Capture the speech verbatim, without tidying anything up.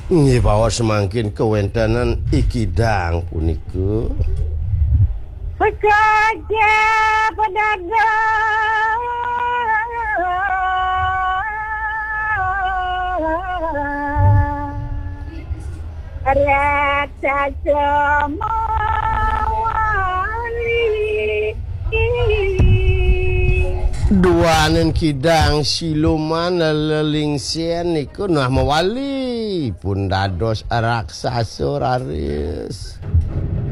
Nggih bawa semangkin kewentanan ikidang punika. Pekerja pedagang rasa semawali Duanen kidang siluman lelingsian niku nah mawali pun dados raksasa raris.